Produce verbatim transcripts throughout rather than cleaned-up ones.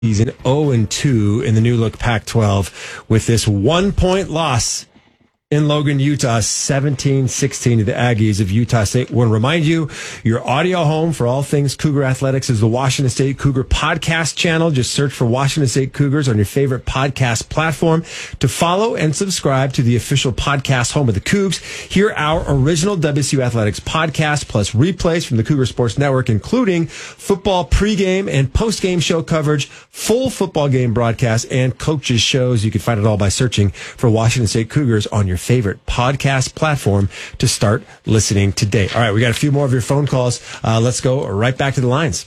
Season oh and two in the new look Pac twelve with this one point loss in Logan, Utah, seventeen sixteen to the Aggies of Utah State. I want to remind you, your audio home for all things Cougar Athletics is the Washington State Cougar podcast channel. Just search for Washington State Cougars on your favorite podcast platform to follow and subscribe to the official podcast home of the Cougs. Hear our original W S U Athletics podcast plus replays from the Cougar Sports Network, including football pregame and postgame show coverage, full football game broadcast, and coaches shows. You can find it all by searching for Washington State Cougars on your favorite podcast platform to start listening today. All right, we got a few more of your phone calls. Uh, let's go right back to the lines.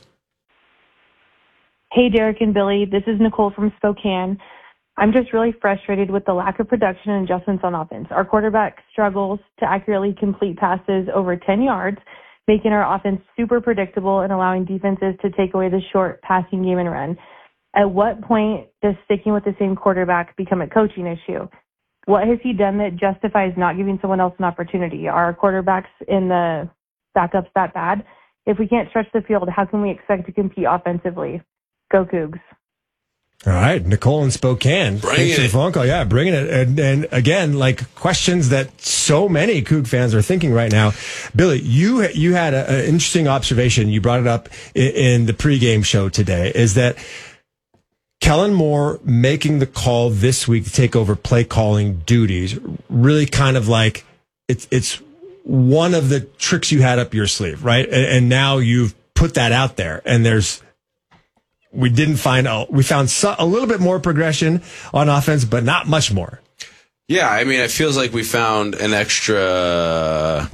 Hey, Derek and Billy. This is Nicole from Spokane. I'm just really frustrated with the lack of production and adjustments on offense. Our quarterback struggles to accurately complete passes over ten yards, making our offense super predictable and allowing defenses to take away the short passing game and run. At what point does sticking with the same quarterback become a coaching issue? What has he done that justifies not giving someone else an opportunity? Are our quarterbacks in the backups that bad? If we can't stretch the field, how can we expect to compete offensively? Go Cougs. All right, Nicole in Spokane. Bring Thanks it. for the phone call. Yeah, bringing it. And, and again, like questions that so many Coug fans are thinking right now. Billy, you you had an interesting observation. You brought it up in, in the pregame show today, is that Kellen Moore making the call this week to take over play calling duties, really kind of like it's it's one of the tricks you had up your sleeve, right? And, and now you've put that out there, and there's we didn't find a, we found so, a little bit more progression on offense, but not much more. Yeah, I mean, it feels like we found an extra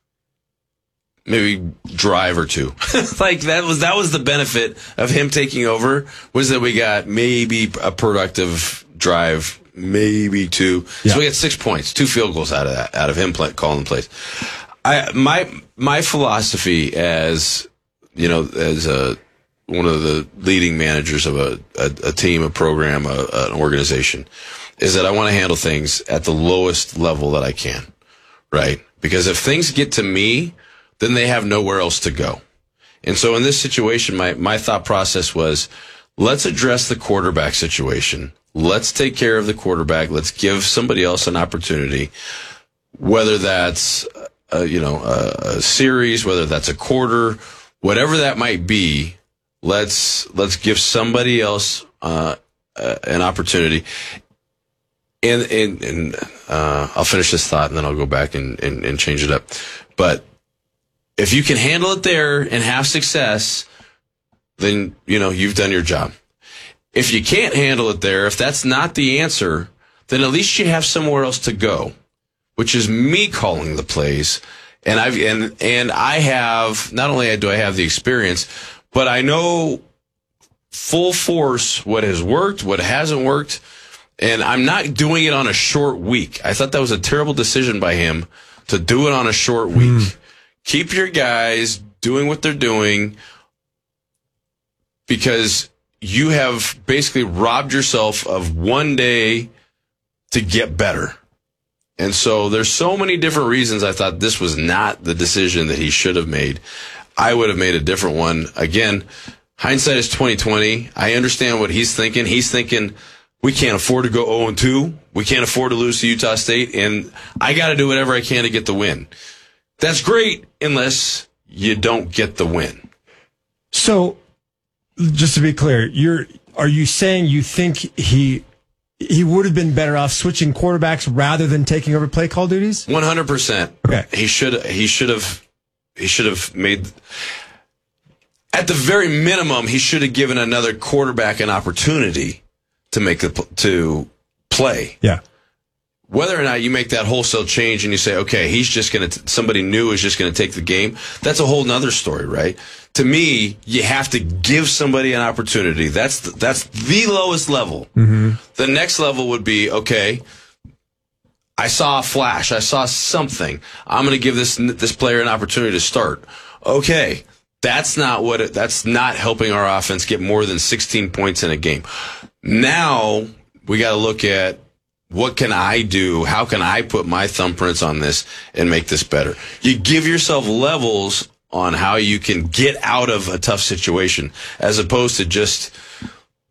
maybe drive or two. Like that was that was the benefit of him taking over, was that we got maybe a productive drive, maybe two. Yeah. So we got six points, two field goals out of that, out of him play, calling the plays. I my my philosophy as you know as a one of the leading managers of a a, a team, a program, a, an organization, is that I want to handle things at the lowest level that I can, right? Because if things get to me, then they have nowhere else to go. And so in this situation, my, my thought process was, let's address the quarterback situation. Let's take care of the quarterback. Let's give somebody else an opportunity, whether that's, a, you know, a, a series, whether that's a quarter, whatever that might be. Let's, let's give somebody else, uh, uh an opportunity. And, and, and, uh, I'll finish this thought and then I'll go back and, and, and change it up. But if you can handle it there and have success, then, you know, you've done your job. If you can't handle it there, if that's not the answer, then at least you have somewhere else to go, which is me calling the plays. And I've, and, and I have, not only do I have the experience, but I know full force what has worked, what hasn't worked. And I'm not doing it on a short week. I thought that was a terrible decision by him to do it on a short week. Mm. Keep your guys doing what they're doing, because you have basically robbed yourself of one day to get better. And so there's so many different reasons I thought this was not the decision that he should have made. I would have made a different one. Again, hindsight is twenty twenty. I understand what he's thinking. He's thinking, we can't afford to go oh and two. We can't afford to lose to Utah State, and I got to do whatever I can to get the win. That's great unless you don't get the win. So, just to be clear, you're are you saying you think he he would have been better off switching quarterbacks rather than taking over play call duties? one hundred percent. Okay. He should he should have he should have made, at the very minimum, he should have given another quarterback an opportunity to make the to play. Yeah. Whether or not you make that wholesale change and you say, okay, he's just going to, somebody new is just going to take the game, that's a whole nother story, right? To me, you have to give somebody an opportunity. That's the, that's the lowest level. Mm-hmm. The next level would be, okay, I saw a flash. I saw something. I'm going to give this this player an opportunity to start. Okay, that's not what it, that's not helping our offense get more than sixteen points in a game. Now we got to look at, what can I do? How can I put my thumbprints on this and make this better? You give yourself levels on how you can get out of a tough situation, as opposed to just